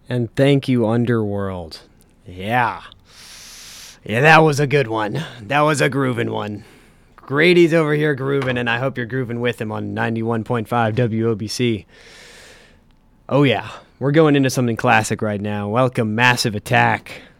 And thank you, Underworld. Yeah. Yeah, that was a good one. That was a groovin' one. Grady's over here grooving, and I hope you're grooving with him on 91.5 WOBC. Oh yeah, we're going into something classic right now. Welcome, Massive Attack.